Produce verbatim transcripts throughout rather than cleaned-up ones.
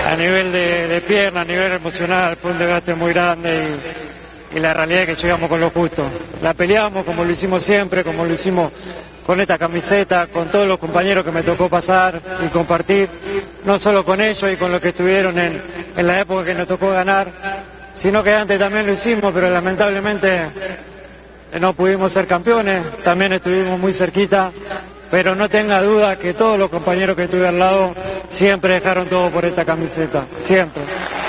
a nivel de, de pierna, a nivel emocional, fue un desgaste muy grande y, y la realidad es que llegamos con lo justo. La peleamos como lo hicimos siempre, como lo hicimos con esta camiseta, con todos los compañeros que me tocó pasar y compartir, no solo con ellos y con los que estuvieron en, en la época que nos tocó ganar, sino que antes también lo hicimos, pero lamentablemente no pudimos ser campeones, también estuvimos muy cerquita, pero no tenga duda que todos los compañeros que estuve al lado siempre dejaron todo por esta camiseta, siempre.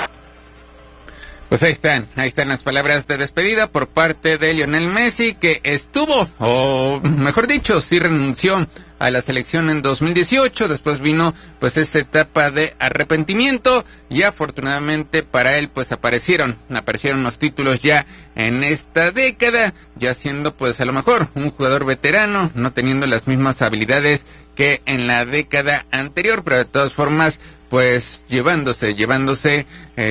Pues ahí están, ahí están las palabras de despedida por parte de Lionel Messi, que estuvo, o mejor dicho, sí renunció a la selección en dos mil dieciocho, después vino pues esta etapa de arrepentimiento y afortunadamente para él pues aparecieron, aparecieron los títulos ya en esta década, ya siendo pues a lo mejor un jugador veterano, no teniendo las mismas habilidades que en la década anterior, pero de todas formas pues llevándose, llevándose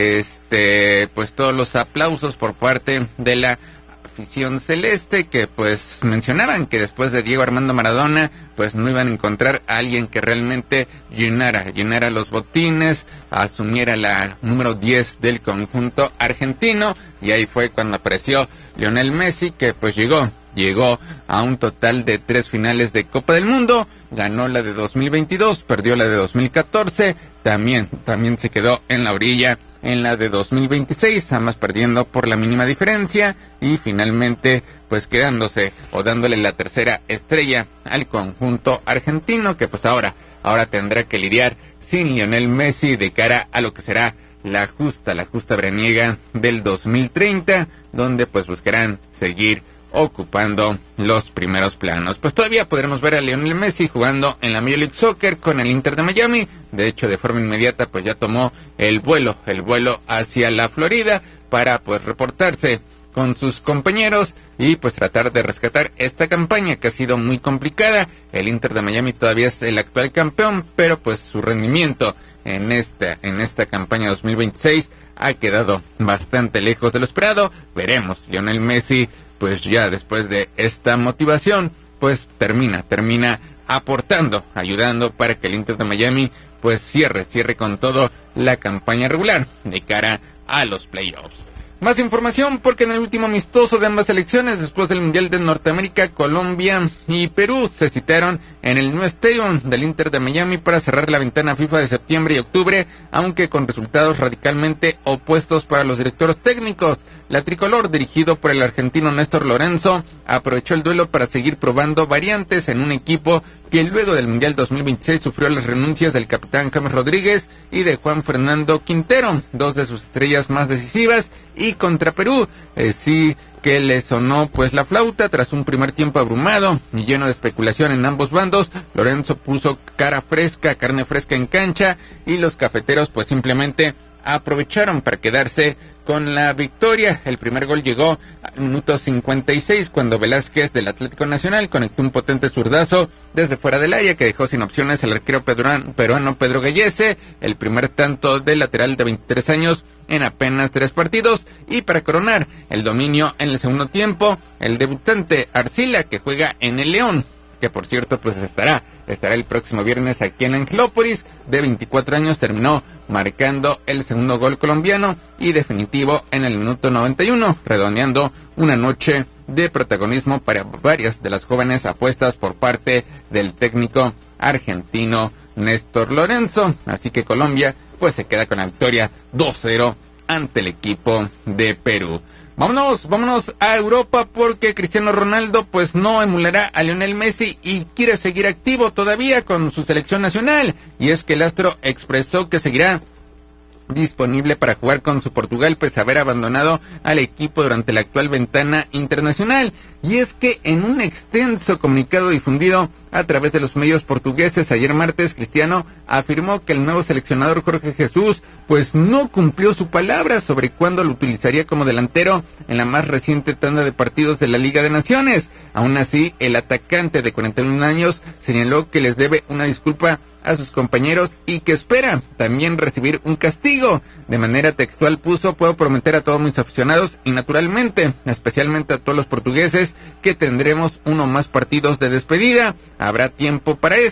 este pues todos los aplausos por parte de la afición celeste, que pues mencionaban que después de Diego Armando Maradona pues no iban a encontrar a alguien que realmente llenara, llenara los botines, asumiera la número diez del conjunto argentino, y ahí fue cuando apareció Lionel Messi, que pues llegó, llegó a un total de tres finales de Copa del Mundo, ganó la de dos mil veintidós, perdió la de dos mil catorce, también, también se quedó en la orilla en la de dos mil veintiséis, ambas perdiendo por la mínima diferencia, y finalmente pues quedándose o dándole la tercera estrella al conjunto argentino, que pues ahora, ahora tendrá que lidiar sin Lionel Messi de cara a lo que será la justa, la justa veraniega del dos mil treinta, donde pues buscarán seguir ocupando los primeros planos. Pues todavía podremos ver a Lionel Messi jugando en la Major League Soccer con el Inter de Miami. De hecho, de forma inmediata pues ya tomó el vuelo, el vuelo hacia la Florida para pues reportarse con sus compañeros y pues tratar de rescatar esta campaña que ha sido muy complicada. El Inter de Miami todavía es el actual campeón, pero pues su rendimiento en esta, en esta campaña dos mil veintiséis ha quedado bastante lejos de lo esperado. Veremos, Lionel Messi pues ya después de esta motivación, pues termina, termina aportando, ayudando para que el Inter de Miami pues cierre, cierre con todo la campaña regular de cara a los playoffs. Más información porque en el último amistoso de ambas selecciones después del Mundial de Norteamérica, Colombia y Perú se citaron en el nuevo estadio del Inter de Miami para cerrar la ventana FIFA de septiembre y octubre, aunque con resultados radicalmente opuestos para los directores técnicos. La tricolor, dirigido por el argentino Néstor Lorenzo, aprovechó el duelo para seguir probando variantes en un equipo que luego del Mundial dos mil veintiséis sufrió las renuncias del capitán James Rodríguez y de Juan Fernando Quintero, dos de sus estrellas más decisivas, y contra Perú, eh, sí que le sonó pues la flauta tras un primer tiempo abrumado y lleno de especulación en ambos bandos. Lorenzo puso cara fresca, carne fresca en cancha, y los cafeteros pues simplemente aprovecharon para quedarse con la victoria. El primer gol llegó al minuto cincuenta y seis cuando Velázquez del Atlético Nacional conectó un potente zurdazo desde fuera del área que dejó sin opciones al arquero peruano, peruano Pedro Gallese, el primer tanto del lateral de veintitrés años en apenas tres partidos. Y para coronar el dominio en el segundo tiempo, el debutante Arcila, que juega en el León, que por cierto pues estará estará el próximo viernes aquí en Angelópolis, de veinticuatro años, terminó marcando el segundo gol colombiano y definitivo en el minuto noventa y uno, redondeando una noche de protagonismo para varias de las jóvenes apuestas por parte del técnico argentino Néstor Lorenzo. Así que Colombia pues se queda con la victoria dos cero ante el equipo de Perú. Vámonos, vámonos a Europa porque Cristiano Ronaldo pues no emulará a Lionel Messi y quiere seguir activo todavía con su selección nacional. Y es que el astro expresó que seguirá disponible para jugar con su Portugal pese a haber abandonado al equipo durante la actual ventana internacional. Y es que en un extenso comunicado difundido a través de los medios portugueses ayer martes, Cristiano afirmó que el nuevo seleccionador Jorge Jesús pues no cumplió su palabra sobre cuándo lo utilizaría como delantero en la más reciente tanda de partidos de la Liga de Naciones. Aún así, el atacante de cuarenta y un años señaló que les debe una disculpa a sus compañeros y que espera también recibir un castigo. De manera textual puso: puedo prometer a todos mis aficionados y naturalmente, especialmente a todos los portugueses, que tendremos uno más partidos de despedida. Habrá tiempo para eso,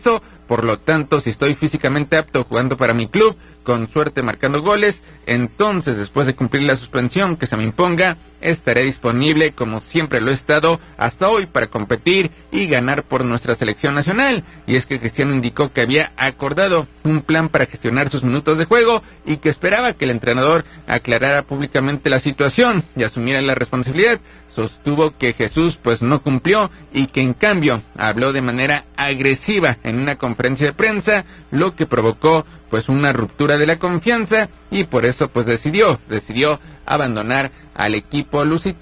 por lo tanto, si estoy físicamente apto jugando para mi club, con suerte marcando goles, entonces después de cumplir la suspensión que se me imponga, estaré disponible como siempre lo he estado hasta hoy para competir y ganar por nuestra selección nacional. Y es que Cristiano indicó que había acordado un plan para gestionar sus minutos de juego y que esperaba que el entrenador aclarara públicamente la situación y asumiera la responsabilidad. Sostuvo que Jesús pues no cumplió y que en cambio habló de manera agresiva en una conferencia de prensa, lo que provocó pues una ruptura de la confianza y por eso pues decidió, decidió abandonar al equipo lusitano.